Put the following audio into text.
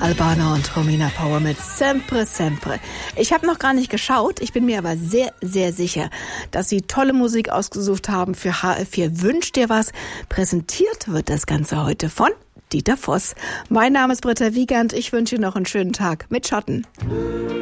Albano und Romina Power mit Sempre, Sempre. Ich habe noch gar nicht geschaut, ich bin mir aber sehr, sehr sicher, dass Sie tolle Musik ausgesucht haben für HR4 Wünsch dir was. Präsentiert wird das Ganze heute von Dieter Voss. Mein Name ist Britta Wiegand, ich wünsche Ihnen noch einen schönen Tag mit Schatten.